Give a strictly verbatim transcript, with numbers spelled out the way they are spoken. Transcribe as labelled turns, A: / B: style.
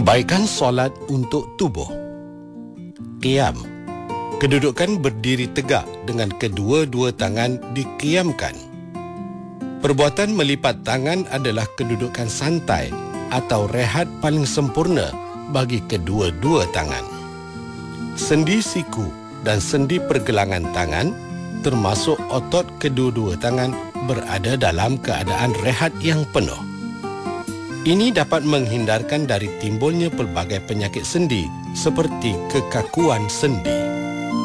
A: Kebaikan solat untuk tubuh. Qiyam. Kedudukan berdiri tegak dengan kedua-dua tangan diqiyamkan. Perbuatan melipat tangan adalah kedudukan santai atau rehat paling sempurna bagi kedua-dua tangan. Sendi siku dan sendi pergelangan tangan, termasuk otot kedua-dua tangan, berada dalam keadaan rehat yang penuh. Ini dapat menghindarkan dari timbulnya pelbagai penyakit sendi seperti kekakuan sendi.